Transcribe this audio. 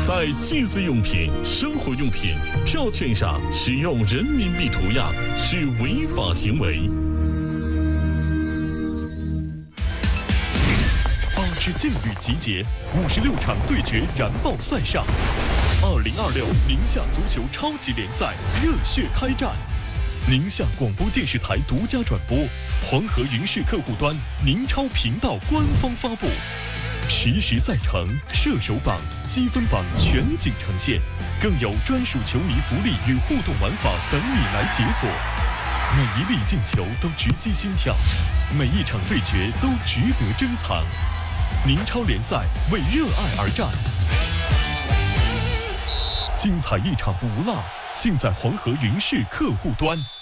在祭祀用品、生活用品票券上使用人民币图样是违法行为。 8支劲旅集结，56场对决燃爆赛上，2026宁夏足球超级联赛热血开战。宁夏广播电视台独家转播，黄河云视客户端宁超频道官方发布，实时赛程、射手榜、积分榜全景呈现，更有专属球迷福利与互动玩法等你来解锁。每一粒进球都直击心跳，每一场对决都值得珍藏。宁超联赛为热爱而战，精彩一场不落，尽在黄河云视客户端。